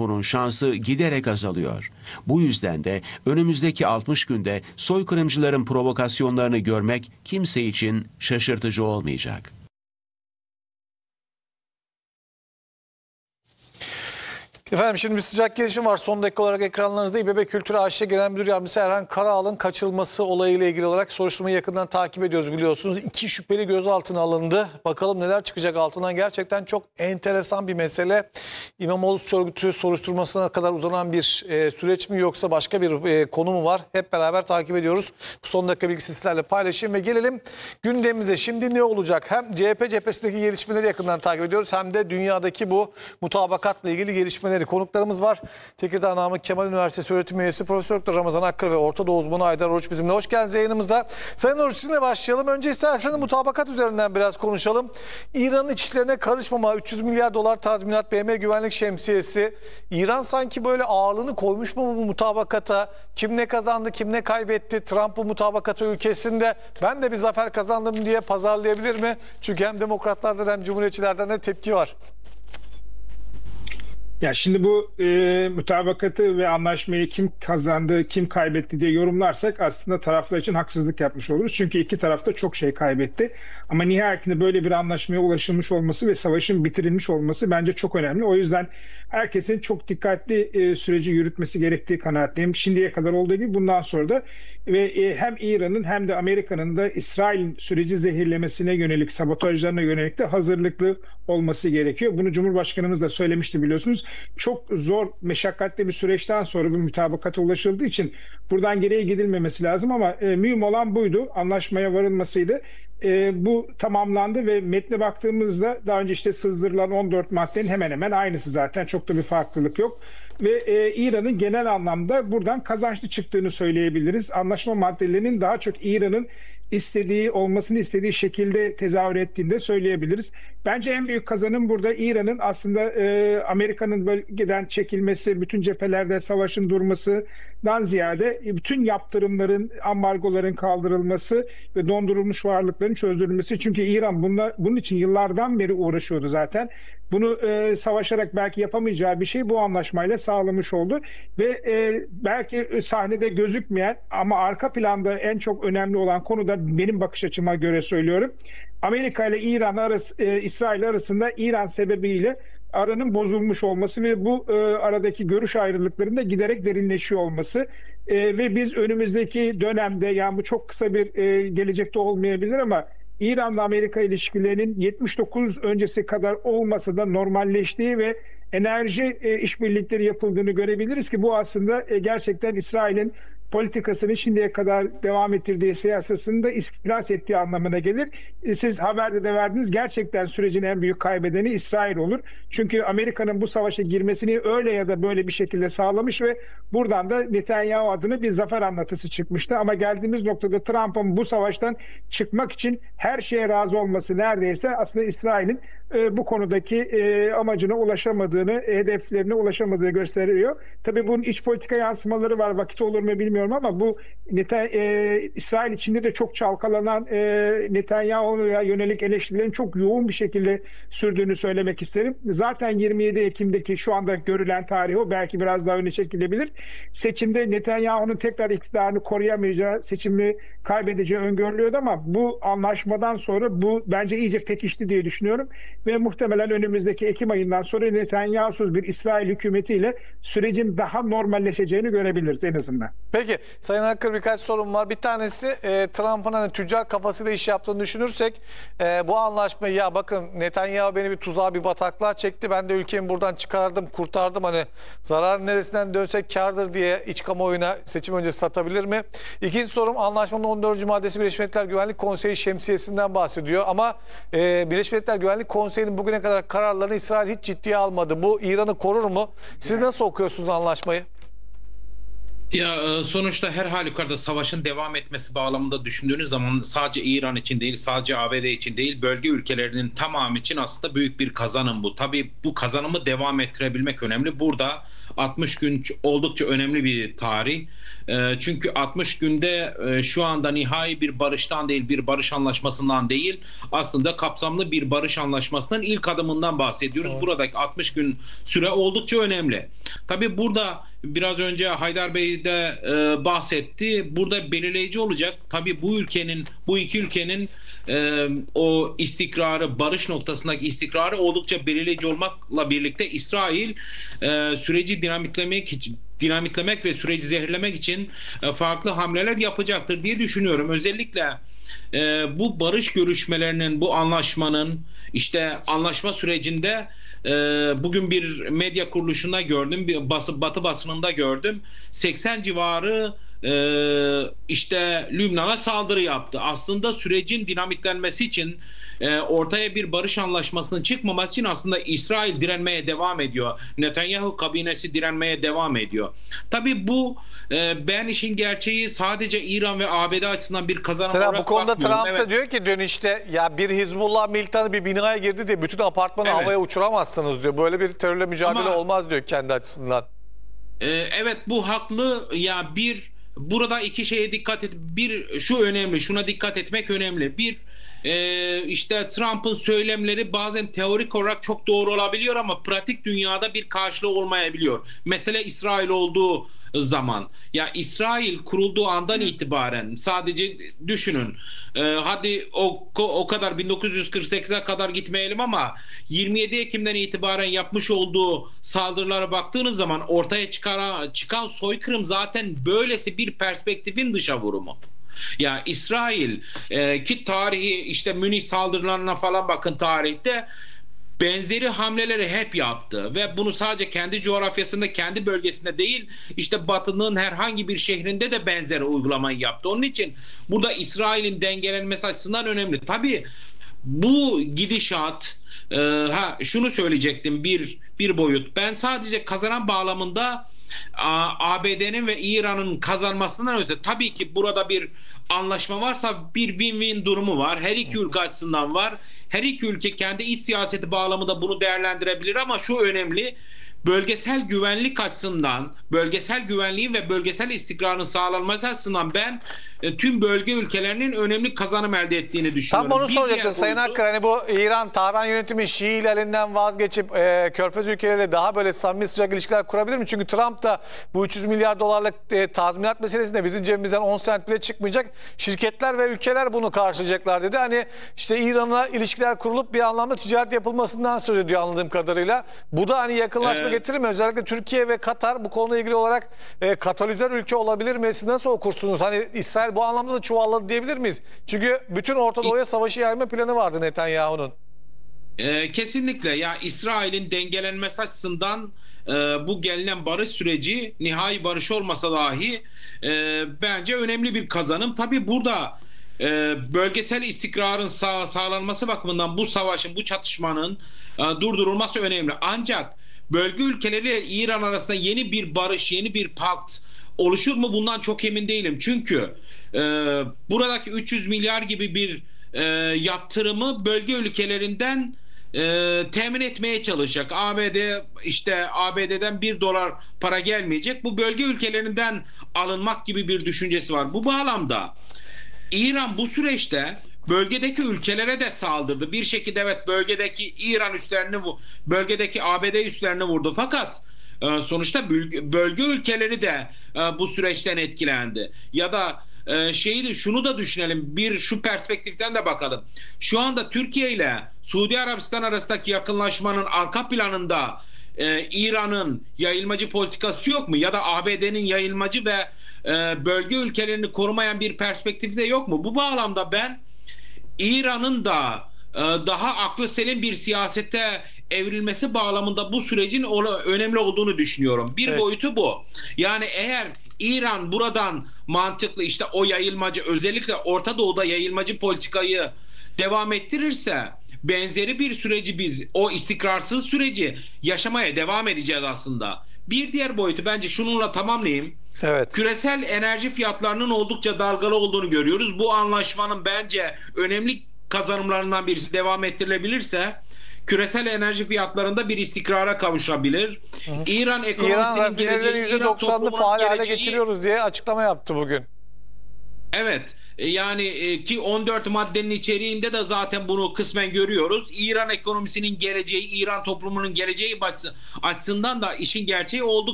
Netanyahu'nun şansı giderek azalıyor. Bu yüzden de önümüzdeki 60 günde soykırımcıların provokasyonlarını görmek kimse için şaşırtıcı olmayacak. Efendim şimdi bir sıcak gelişme var. Son dakika olarak ekranlarınızda İBB Kültür AŞ Genel Müdür Yardımcısı Erhan Karaal'ın kaçırılması olayıyla ilgili olarak soruşturmayı yakından takip ediyoruz biliyorsunuz. 2 şüpheli gözaltına alındı. Bakalım neler çıkacak altından. Gerçekten çok enteresan bir mesele. İmamoğlu örgütü soruşturmasına kadar uzanan bir süreç mi yoksa başka bir konu mu var? Hep beraber takip ediyoruz. Bu son dakika bilgisi sizlerle paylaşayım ve gelelim gündemimize. Şimdi ne olacak? Hem CHP cephesindeki gelişmeleri yakından takip ediyoruz hem de dünyadaki bu mutabakatla ilgili gelişmeleri. Konuklarımız var. Tekirdağ Namık Kemal Üniversitesi öğretim üyesi Profesör Doktor Ramazan Akkar ve Orta Doğu uzmanı Aydar Oruç bizimle. Hoş geldiniz yayınımıza. Sayın Oruç sizinle başlayalım. Önce isterseniz mutabakat üzerinden biraz konuşalım. İran'ın iç işlerine karışmama, 300 milyar dolar tazminat, BM güvenlik şemsiyesi. İran sanki böyle ağırlığını koymuş mu bu mutabakata? Kim ne kazandı, kim ne kaybetti? Trump bu mutabakata ülkesinde ben de bir zafer kazandım diye pazarlayabilir mi? Çünkü hem demokratlardan hem cumhuriyetçilerden de tepki var. Ya şimdi bu mutabakatı ve anlaşmayı kim kazandı, kim kaybetti diye yorumlarsak aslında taraflar için haksızlık yapmış oluruz. Çünkü iki taraf da çok şey kaybetti. Ama nihayetinde böyle bir anlaşmaya ulaşılmış olması ve savaşın bitirilmiş olması bence çok önemli. O yüzden herkesin çok dikkatli süreci yürütmesi gerektiği kanaatteyim. Şimdiye kadar olduğu gibi bundan sonra da ve hem İran'ın hem de Amerika'nın da İsrail süreci zehirlemesine yönelik, sabotajlarına yönelik de hazırlıklı olması gerekiyor. Bunu Cumhurbaşkanımız da söylemişti biliyorsunuz. Çok zor, meşakkatli bir süreçten sonra bu mutabakata ulaşıldığı için buradan geriye gidilmemesi lazım ama mühim olan buydu. Anlaşmaya varılmasıydı. Bu tamamlandı ve metne baktığımızda daha önce işte sızdırılan 14 maddenin hemen hemen aynısı zaten. Çok da bir farklılık yok. Ve İran'ın genel anlamda buradan kazançlı çıktığını söyleyebiliriz. Anlaşma maddelerinin daha çok İran'ın olmasını istediği şekilde tezahür ettiğini de söyleyebiliriz. Bence en büyük kazanım burada İran'ın aslında Amerika'nın bölgeden çekilmesi, bütün cephelerde savaşın durmasından ziyade bütün yaptırımların, ambargoların kaldırılması ve dondurulmuş varlıkların çözdürülmesi. Çünkü İran bunun için yıllardan beri uğraşıyordu zaten. Bunu savaşarak belki yapamayacağı bir şey bu anlaşmayla sağlamış oldu. Ve belki sahnede gözükmeyen ama arka planda en çok önemli olan konu da benim bakış açıma göre söylüyorum. Amerika ile İsrail arasında İran sebebiyle aranın bozulmuş olması ve bu aradaki görüş ayrılıklarının da giderek derinleşiyor olması. Ve biz önümüzdeki dönemde yani bu çok kısa bir gelecekte olmayabilir ama İran'la Amerika ilişkilerinin 79 öncesi kadar olmasa da normalleştiği ve enerji işbirlikleri yapıldığını görebiliriz ki bu aslında gerçekten İsrail'in politikasını şimdiye kadar devam ettirdiği siyasetini de iflas ettiği anlamına gelir. Siz haberde de verdiniz gerçekten sürecin en büyük kaybedeni İsrail olur. Çünkü Amerika'nın bu savaşa girmesini öyle ya da böyle bir şekilde sağlamış ve buradan da Netanyahu adına bir zafer anlatısı çıkmıştı. Ama geldiğimiz noktada Trump'ın bu savaştan çıkmak için her şeye razı olması neredeyse aslında İsrail'in bu konudaki amacına ulaşamadığını, hedeflerine ulaşamadığını gösteriyor. Tabii bunun iç politika yansımaları var. Vakit olur mu bilmiyorum ama bu İsrail içinde de çok çalkalanan Netanyahu'ya yönelik eleştirilerin çok yoğun bir şekilde sürdüğünü söylemek isterim. Zaten 27 Ekim'deki şu anda görülen tarih o. Belki biraz daha öne çekilebilir. Seçimde Netanyahu'nun tekrar iktidarını koruyamayacağı, seçimi kaybedeceği öngörülüyordu ama bu anlaşmadan sonra bu bence iyice pekişti diye düşünüyorum. Ve muhtemelen önümüzdeki Ekim ayından sonra Netanyahu'suz bir İsrail hükümetiyle sürecin daha normalleşeceğini görebiliriz en azından. Peki Sayın Akkar birkaç sorum var. Bir tanesi Trump'ın hani tüccar kafasıyla iş yaptığını düşünürsek bu anlaşmayı ya bakın Netanyahu beni bir tuzağa bir bataklığa çekti. Ben de ülkemi buradan çıkardım, kurtardım. Hani zarar neresinden dönsek kârdır diye iç kamuoyuna seçim öncesi satabilir mi? İkinci sorum anlaşmanın 14. maddesi Birleşmiş Milletler Güvenlik Konseyi şemsiyesinden bahsediyor. Ama Birleşmiş Milletler Güvenlik Konseyi'nin bugüne kadar kararlarını İsrail hiç ciddiye almadı. Bu İran'ı korur mu? Siz nasıl okuyorsunuz anlaşmayı? Sonuçta her halükarda savaşın devam etmesi bağlamında düşündüğünüz zaman sadece İran için değil, sadece ABD için değil, bölge ülkelerinin tamamı için aslında büyük bir kazanım bu. Tabii bu kazanımı devam ettirebilmek önemli. Burada 60 gün oldukça önemli bir tarih. Çünkü 60 günde şu anda nihai bir barıştan değil, bir barış anlaşmasından değil, aslında kapsamlı bir barış anlaşmasının ilk adımından bahsediyoruz. Evet. Buradaki 60 gün süre oldukça önemli. Tabii burada biraz önce Haydar Bey de bahsetti. Burada belirleyici olacak. Tabii bu iki ülkenin o istikrarı, barış noktasındaki istikrarı oldukça belirleyici olmakla birlikte İsrail süreci dinamitlemek ve süreci zehirlemek için farklı hamleler yapacaktır diye düşünüyorum. Özellikle bu barış görüşmelerinin, bu anlaşmanın, işte anlaşma sürecinde bugün bir medya kuruluşunda gördüm, bir Batı basınında gördüm. 80 civarı işte Lübnan'a saldırı yaptı. Aslında sürecin dinamitlenmesi için, ortaya bir barış anlaşmasının çıkmaması için aslında İsrail direnmeye devam ediyor. Netanyahu kabinesi direnmeye devam ediyor. Tabii bu ben işin gerçeği sadece İran ve ABD açısından bir kazanım Mesela olarak bu konuda bakmıyorum. Trump da diyor ki dönüşte ya bir Hizbullah militanı bir binaya girdi diye bütün apartmanı Evet. havaya uçuramazsınız diyor. Böyle bir terörle mücadele Ama- olmaz diyor kendi açısından. Evet, bu haklı. Burada iki şeye dikkat et. Bir, şu önemli, şuna dikkat etmek önemli. Bir, işte Trump'ın söylemleri bazen teorik olarak çok doğru olabiliyor ama pratik dünyada bir karşılığı olmayabiliyor. Mesele İsrail olduğu zaman. Ya İsrail kurulduğu andan itibaren sadece düşünün. Hadi o kadar 1948'e kadar gitmeyelim ama 27 Ekim'den itibaren yapmış olduğu saldırılara baktığınız zaman ortaya çıkan soykırım zaten böylesi bir perspektifin dışa vurumu. Ya İsrail ki tarihi işte Münih saldırılarına falan bakın tarihte benzeri hamleleri hep yaptı ve bunu sadece kendi coğrafyasında, kendi bölgesinde değil, işte Batı'nın herhangi bir şehrinde de benzeri uygulamayı yaptı. Onun için burada İsrail'in dengelenmesi açısından önemli. Tabii bu gidişat, şunu söyleyecektim, bir boyut. Ben sadece kazanan bağlamında ABD'nin ve İran'ın kazanmasından öte tabii ki burada bir anlaşma varsa bir win-win durumu var. Her iki ülke açısından var. Her iki ülke kendi iç siyaseti bağlamında bunu değerlendirebilir ama şu önemli: bölgesel güvenlik açısından, bölgesel güvenliğin ve bölgesel istikrarın sağlanması açısından ben tüm bölge ülkelerinin önemli kazanım elde ettiğini düşünüyorum. Tam onu Bir soracaktım diğer Sayın boyutu- Akkar. Hani bu İran, Tahran yönetimi Şii ilhalinden vazgeçip Körfez ülkeleriyle daha böyle samimi sıcak ilişkiler kurabilir mi? Çünkü Trump da bu 300 milyar dolarlık tazminat meselesinde bizim cebimizden 10 sent bile çıkmayacak. Şirketler ve ülkeler bunu karşılayacaklar dedi. Hani işte İran'la ilişkiler kurulup bir anlamda ticaret yapılmasından söz ediyor anladığım kadarıyla. Bu da hani yakınlaşma getirir mi? Özellikle Türkiye ve Katar bu konuyla ilgili olarak katalizör ülke olabilir mi? Siz nasıl okursunuz? Hani İsrail bu anlamda da çuvalladı diyebilir miyiz? Çünkü bütün Orta Doğu'ya savaşı yayma planı vardı Netanyahu'nun. Kesinlikle ya, İsrail'in dengelenmesi açısından bu gelinen barış süreci nihai barış olmasa dahi bence önemli bir kazanım. Tabii burada bölgesel istikrarın sağlanması bakımından bu savaşın, bu çatışmanın durdurulması önemli. Ancak bölge ülkeleriyle İran arasında yeni bir barış, yeni bir pakt oluşur mu? Bundan çok emin değilim. Çünkü buradaki 300 milyar gibi bir yaptırımı bölge ülkelerinden temin etmeye çalışacak. ABD'den $1 para gelmeyecek. Bu bölge ülkelerinden alınmak gibi bir düşüncesi var. Bu bağlamda İran bu süreçte bölgedeki ülkelere de saldırdı. Bir şekilde evet, bölgedeki İran üslerini, bölgedeki ABD üslerini vurdu. Fakat sonuçta bölge ülkeleri de bu süreçten etkilendi. Ya da şunu da düşünelim. Şu perspektiften de bakalım. Şu anda Türkiye ile Suudi Arabistan arasındaki yakınlaşmanın arka planında İran'ın yayılmacı politikası yok mu? Ya da ABD'nin yayılmacı ve bölge ülkelerini korumayan bir perspektifi de yok mu? Bu bağlamda ben İran'ın da daha aklı selim bir siyasete evrilmesi bağlamında bu sürecin önemli olduğunu düşünüyorum. Bir Evet. boyutu bu. Yani eğer İran buradan mantıklı, işte o yayılmacı, özellikle Orta Doğu'da yayılmacı politikayı devam ettirirse, benzeri bir süreci, biz o istikrarsız süreci yaşamaya devam edeceğiz aslında. Bir diğer boyutu bence şununla tamamlayayım. Evet. Küresel enerji fiyatlarının oldukça dalgalı olduğunu görüyoruz. Bu anlaşmanın bence önemli kazanımlarından birisi devam ettirilebilirse küresel enerji fiyatlarında bir istikrara kavuşabilir. İran İran ekonomisinin geleceği, rafinerilerin İran %90'ını toplumunun faal hale geleceği. getiriyoruz diye açıklama yaptı bugün. Evet. Yani ki 14 maddenin içeriğinde de zaten bunu kısmen görüyoruz. İran ekonomisinin geleceği, İran toplumunun geleceği açısından da işin gerçeği oldukça